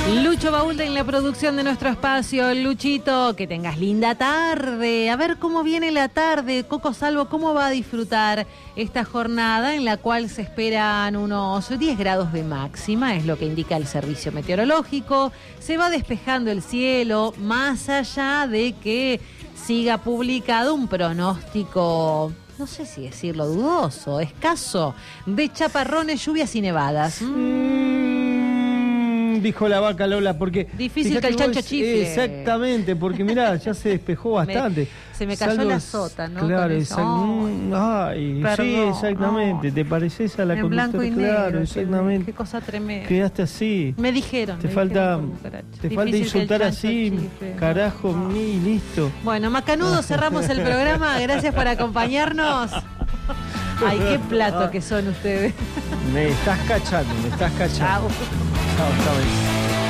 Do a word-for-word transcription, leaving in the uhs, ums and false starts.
Lucho Baúlde en la producción de nuestro espacio. Luchito, que tengas linda tarde. A ver cómo viene la tarde. Coco Salvo, ¿cómo va a disfrutar esta jornada en la cual se esperan unos diez grados de máxima? Es lo que indica el servicio meteorológico. Se va despejando el cielo, más allá de que siga publicado un pronóstico, no sé si decirlo, dudoso, escaso, de chaparrones, lluvias y nevadas. Mm. Dijo la vaca Lola, porque... Difícil que el chancho chifle. Exactamente, porque mirá, ya se despejó bastante. Me, se me cayó Salvo, la sota, ¿no? Claro, exactamente. Oh, ay, sí, exactamente. Oh. Te pareces a la en blanco y negro, claro, exactamente. Qué cosa tremenda. Quedaste así. Me dijeron. Te me falta, dijeron te falta insultar así, chifle, carajo, no. Y listo. Bueno, Macanudo, cerramos el programa. Gracias por acompañarnos. Ay, qué plato que son ustedes. Me estás cachando, me estás cachando. Chau. Chao, chao.